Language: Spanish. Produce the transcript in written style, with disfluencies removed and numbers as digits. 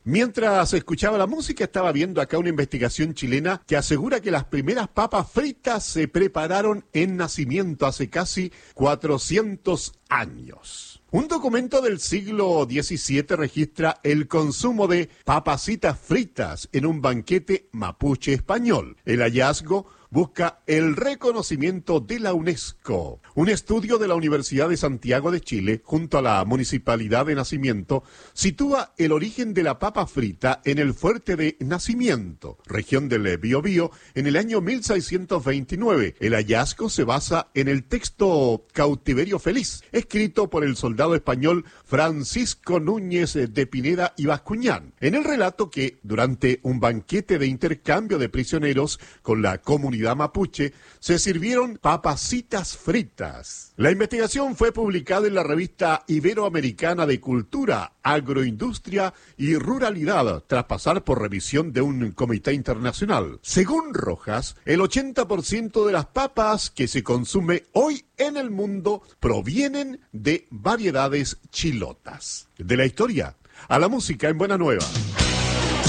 Mientras escuchaba la música, estaba viendo acá una investigación chilena que asegura que las primeras papas fritas se prepararon en Nacimiento hace casi 400 años. Un documento del siglo XVII registra el consumo de papacitas fritas en un banquete mapuche español. El hallazgo busca el reconocimiento de la UNESCO. Un estudio de la Universidad de Santiago de Chile, junto a la Municipalidad de Nacimiento, sitúa el origen de la papa frita en el fuerte de Nacimiento, región del Biobío, en el año 1629. El hallazgo se basa en el texto Cautiverio Feliz, escrito por el soldado español Francisco Núñez de Pineda y Bascuñán. En el relato que, durante un banquete de intercambio de prisioneros con la comunidad mapuche, se sirvieron papacitas fritas. La investigación fue publicada en la revista Iberoamericana de Cultura, Agroindustria y Ruralidad, tras pasar por revisión de un comité internacional. Según Rojas, el 80% de las papas que se consume hoy en el mundo provienen de variedades chilotas. De la historia a la música en Buena Nueva.